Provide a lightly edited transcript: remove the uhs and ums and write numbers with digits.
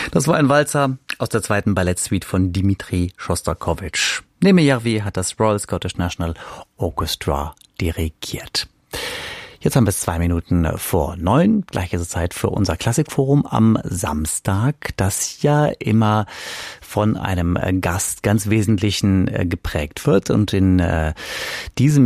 Das war ein Walzer aus der zweiten Ballettsuite von Dmitri Schostakowitsch. Nemejervi hat das Royal Scottish National Orchestra dirigiert. Jetzt haben wir es 2 Minuten vor 9. Gleich ist es Zeit für unser Klassikforum am Samstag, das ja immer von einem Gast ganz Wesentlichen geprägt wird. Und in diesem